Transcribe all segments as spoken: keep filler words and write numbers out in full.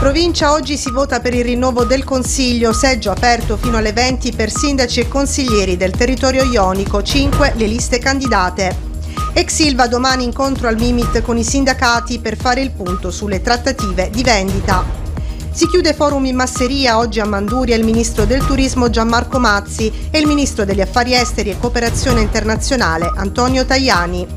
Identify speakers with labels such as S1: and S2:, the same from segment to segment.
S1: provincia oggi si vota per il rinnovo del Consiglio, seggio aperto fino alle venti per sindaci e consiglieri del territorio ionico, cinque le liste candidate. Ex Ilva domani incontro al Mimit con i sindacati per fare il punto sulle trattative di vendita. Si chiude forum in masseria oggi a Manduria il ministro del turismo Gianmarco Mazzi e il ministro degli affari esteri e cooperazione internazionale Antonio Tajani.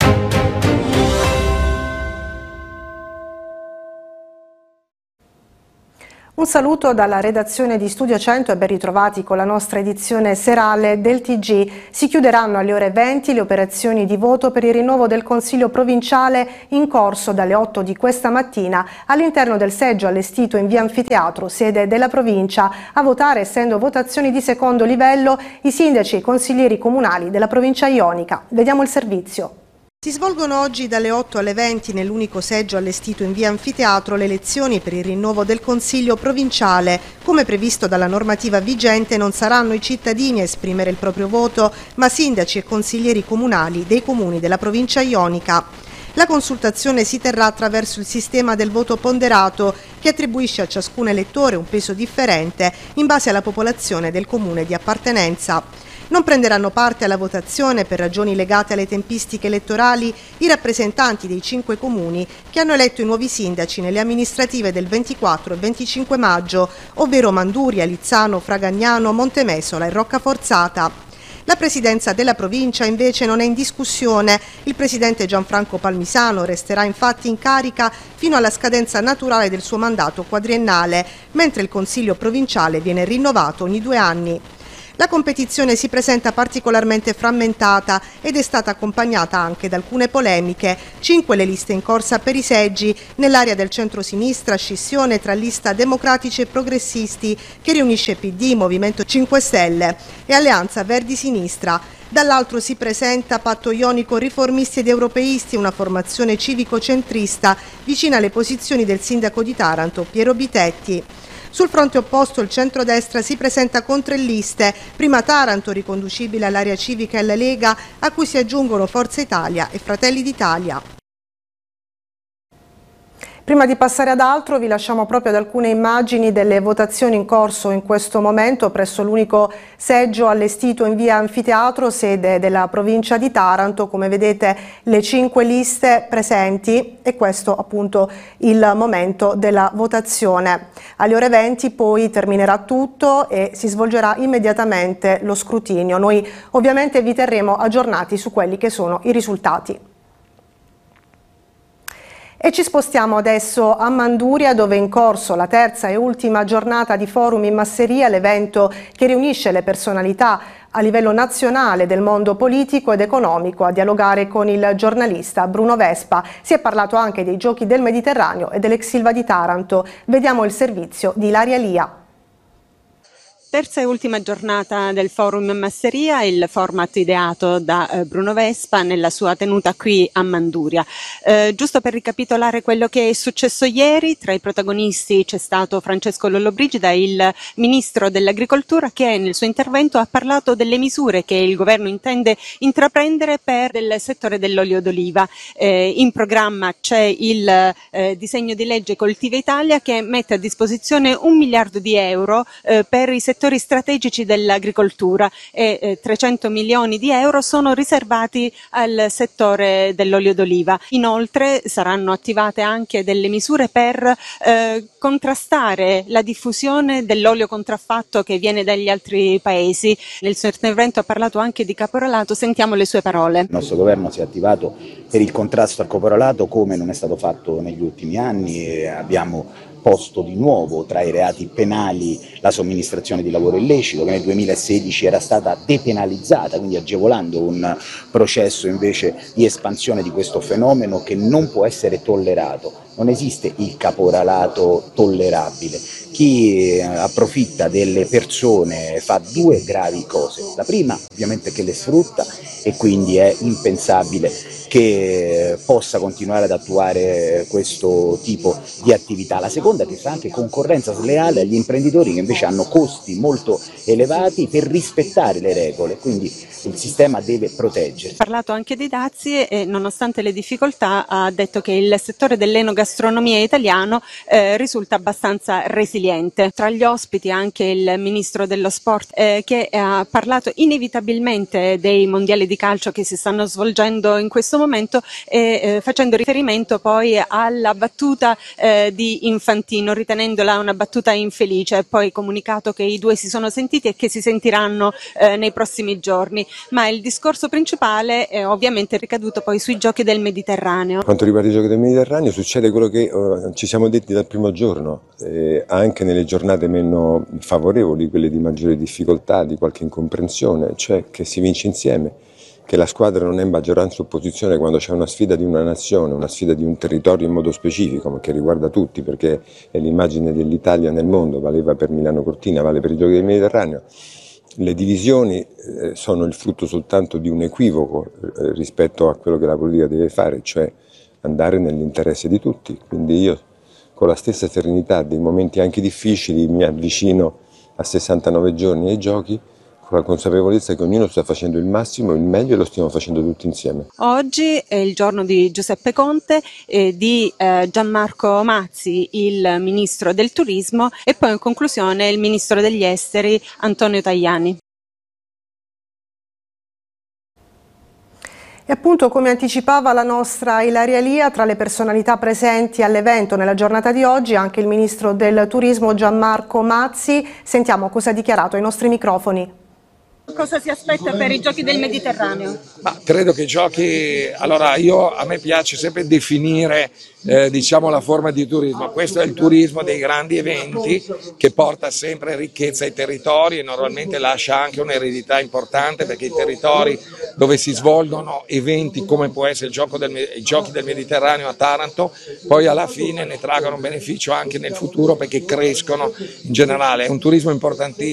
S1: Un saluto dalla redazione di Studio cento e ben ritrovati con la nostra edizione serale del T G. Si chiuderanno alle ore venti le operazioni di voto per il rinnovo del Consiglio provinciale in corso dalle otto di questa mattina all'interno del seggio allestito in via Anfiteatro, sede della provincia. A votare, essendo votazioni di secondo livello, i sindaci e i consiglieri comunali della provincia ionica. Vediamo il servizio. Si svolgono oggi dalle otto alle venti nell'unico seggio allestito in via Anfiteatro le elezioni per il rinnovo del Consiglio provinciale. Come previsto dalla normativa vigente non saranno i cittadini a esprimere il proprio voto, ma sindaci e consiglieri comunali dei comuni della provincia ionica. La consultazione si terrà attraverso il sistema del voto ponderato, che attribuisce a ciascun elettore un peso differente in base alla popolazione del comune di appartenenza. Non prenderanno parte alla votazione per ragioni legate alle tempistiche elettorali i rappresentanti dei cinque comuni che hanno eletto i nuovi sindaci nelle amministrative del ventiquattro e venticinque maggio, ovvero Manduria, Lizzano, Fragagnano, Montemesola e Roccaforzata. La presidenza della provincia invece non è in discussione. Il presidente Gianfranco Palmisano resterà infatti in carica fino alla scadenza naturale del suo mandato quadriennale, mentre il Consiglio provinciale viene rinnovato ogni due anni. La competizione si presenta particolarmente frammentata ed è stata accompagnata anche da alcune polemiche. Cinque le liste in corsa per i seggi, nell'area del centro-sinistra scissione tra lista democratici e progressisti che riunisce P D, Movimento cinque Stelle e Alleanza Verdi-Sinistra. Dall'altro si presenta Patto Ionico Riformisti ed Europeisti, una formazione civico-centrista vicina alle posizioni del sindaco di Taranto, Piero Bitetti. Sul fronte opposto il centrodestra si presenta con tre liste, prima Taranto riconducibile all'area civica e alla Lega, a cui si aggiungono Forza Italia e Fratelli d'Italia. Prima di passare ad altro vi lasciamo proprio ad alcune immagini delle votazioni in corso in questo momento presso l'unico seggio allestito in via Anfiteatro, sede della provincia di Taranto. Come vedete le cinque liste presenti e questo appunto il momento della votazione. Alle ore venti poi terminerà tutto e si svolgerà immediatamente lo scrutinio. Noi ovviamente vi terremo aggiornati su quelli che sono i risultati. E ci spostiamo adesso a Manduria, dove è in corso la terza e ultima giornata di forum in masseria, l'evento che riunisce le personalità a livello nazionale del mondo politico ed economico a dialogare con il giornalista Bruno Vespa. Si è parlato anche dei Giochi del Mediterraneo e dell'Ex Ilva di Taranto. Vediamo il servizio di Ilaria Lia.
S2: Terza e ultima giornata del forum Masseria, il format ideato da eh, Bruno Vespa nella sua tenuta qui a Manduria. Eh, giusto per ricapitolare quello che è successo ieri, tra i protagonisti c'è stato Francesco Lollobrigida, il ministro dell'agricoltura, che nel suo intervento ha parlato delle misure che il governo intende intraprendere per il settore dell'olio d'oliva. Eh, in programma c'è il eh, disegno di legge Coltiva Italia che mette a disposizione un miliardo di euro eh, per i settori strategici dell'agricoltura e eh, trecento milioni di euro sono riservati al settore dell'olio d'oliva. Inoltre saranno attivate anche delle misure per eh, contrastare la diffusione dell'olio contraffatto che viene dagli altri paesi. Nel suo intervento ha parlato anche di caporalato, sentiamo le sue parole.
S3: Il nostro governo si è attivato per il contrasto al caporalato come non è stato fatto negli ultimi anni e abbiamo posto di nuovo tra i reati penali la somministrazione di lavoro illecito, che nel duemilasedici era stata depenalizzata, quindi agevolando un processo invece di espansione di questo fenomeno che non può essere tollerato. Non esiste il caporalato tollerabile. Chi approfitta delle persone fa due gravi cose. La prima ovviamente che le sfrutta e quindi è impensabile che possa continuare ad attuare questo tipo di attività. La seconda che fa anche concorrenza sleale agli imprenditori che invece hanno costi molto elevati per rispettare le regole, quindi il sistema deve proteggersi.
S2: Ha parlato anche dei dazi e nonostante le difficoltà ha detto che il settore dell'enogastronomia enogastronomia italiano eh, risulta abbastanza resiliente. Tra gli ospiti anche il ministro dello sport eh, che ha parlato inevitabilmente dei mondiali di calcio che si stanno svolgendo in questo momento e eh, facendo riferimento poi alla battuta eh, di Infantino, ritenendola una battuta infelice, poi comunicato che i due si sono sentiti e che si sentiranno eh, nei prossimi giorni, ma il discorso principale è ovviamente ricaduto poi sui giochi del Mediterraneo.
S4: Quanto riguarda i giochi del Mediterraneo succede quello che uh, ci siamo detti dal primo giorno, eh, anche nelle giornate meno favorevoli, quelle di maggiore difficoltà, di qualche incomprensione, cioè che si vince insieme, che la squadra non è maggioranza o opposizione quando c'è una sfida di una nazione, una sfida di un territorio in modo specifico, ma che riguarda tutti, perché è l'immagine dell'Italia nel mondo, valeva per Milano Cortina, vale per i giochi del Mediterraneo. Le divisioni eh, sono il frutto soltanto di un equivoco eh, rispetto a quello che la politica deve fare, cioè andare nell'interesse di tutti. Quindi io con la stessa serenità dei momenti anche difficili mi avvicino a sessantanove giorni ai giochi, con la consapevolezza che ognuno sta facendo il massimo, il meglio, e lo stiamo facendo tutti insieme.
S2: Oggi è il giorno di Giuseppe Conte, eh, di eh, Gianmarco Mazzi, il ministro del turismo, e poi in conclusione il ministro degli esteri Antonio Tajani.
S1: E appunto, come anticipava la nostra Ilaria Lia, tra le personalità presenti all'evento nella giornata di oggi anche il ministro del turismo Gianmarco Mazzi. Sentiamo cosa ha dichiarato ai nostri microfoni.
S2: Cosa si aspetta per i giochi del Mediterraneo?
S5: Ma credo che i giochi, allora io, a me piace sempre definire eh, diciamo la forma di turismo. Questo è il turismo dei grandi eventi che porta sempre ricchezza ai territori e normalmente lascia anche un'eredità importante, perché i territori dove si svolgono eventi come può essere il gioco del, i giochi del Mediterraneo a Taranto poi alla fine ne traggono beneficio anche nel futuro, perché crescono in generale. È un turismo importantissimo.